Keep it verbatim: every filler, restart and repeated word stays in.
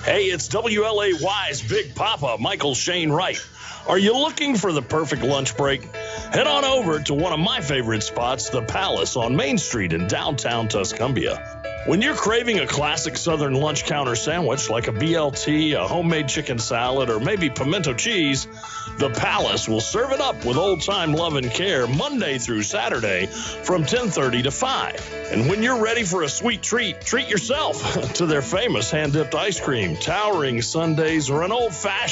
Hey, it's W L A Y's Big Papa, Michael Shane Wright. Are you looking for the perfect lunch break? Head on over to one of my favorite spots, the Palace on Main Street in downtown Tuscumbia. When you're craving a classic Southern lunch counter sandwich like a B L T, a homemade chicken salad, or maybe pimento cheese, the Palace will serve it up with old-time love and care Monday through Saturday from ten thirty to five. And when you're ready for a sweet treat, treat yourself to their famous hand-dipped ice cream, towering sundaes, or an old-fashioned